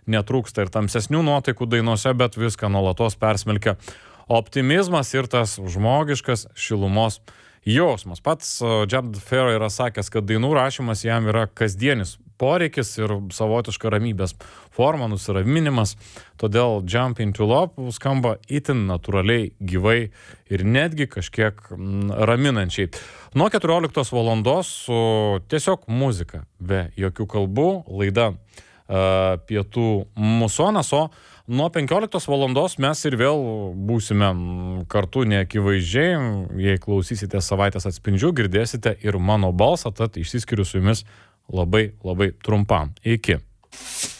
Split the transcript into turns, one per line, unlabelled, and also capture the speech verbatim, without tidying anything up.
netrūksta ir tamsesnių nuotaikų dainose, bet viską nuolatos persmelkia optimizmas ir tas žmogiškas šilumos jausmas. Pats Jared Farrow yra sakęs, kad dainų rašymas jam yra kasdienis poreikis ir savotiška ramybės forma, nusiraminimas. Todėl Jump into Love skamba itin natūraliai, gyvai ir netgi kažkiek raminančiai. Nuo keturioliktos valandos su tiesiog muzika, be jokių kalbų, laida uh, Pietų musonas, o nuo penkioliktos valandos mes ir vėl būsime kartu neakivaizdžiai. Jei klausysite savaitės atspindžių, girdėsite ir mano balsą, tad išsiskiriu su jumis labai, labai trumpam. Iki.